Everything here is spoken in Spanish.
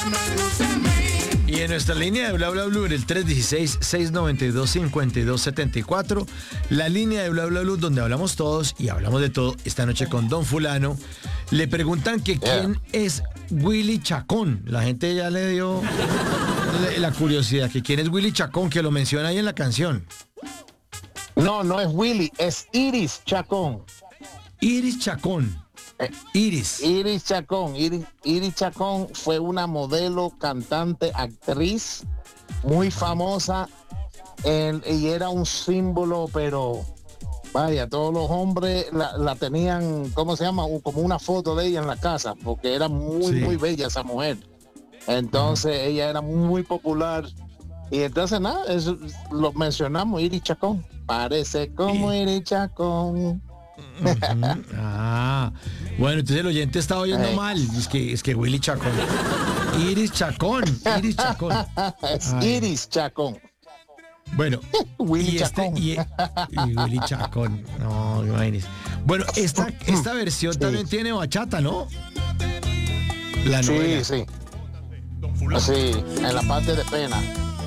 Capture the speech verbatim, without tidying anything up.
Y en nuestra línea de Bla Bla Blue, en el tres uno seis, seis nueve dos, cinco dos siete cuatro, la línea de Bla Bla Blue donde hablamos todos y hablamos de todo, esta noche con Don Fulano, le preguntan que quién es Willy Chacón. La gente ya le dio la curiosidad, que quién es Willy Chacón, que lo menciona ahí en la canción. No, no es Willy, es Iris Chacón. Iris Chacón. Iris. Iris Chacón. Iris, Iris Chacón fue una modelo, cantante, actriz muy famosa en, y era un símbolo, pero vaya, todos los hombres la, la tenían, ¿cómo se llama? Como una foto de ella en la casa, porque era muy, sí. muy bella esa mujer. Entonces uh-huh. ella era muy popular. Y entonces nada, eso, lo mencionamos, Iris Chacón. Parece como sí. Iris Chacón. Uh-huh. Ah, bueno, entonces el oyente está oyendo hey. mal. Es que, es que Willy Chacón. Iris Chacón. Iris Chacón. Es Iris Chacón. Bueno, Willy y Chacón. Este, y, y Willy Chacón. No, imagínese. Bueno, esta, esta versión sí. también tiene bachata, ¿no? La novela. Sí, sí. Sí, en la parte de pena.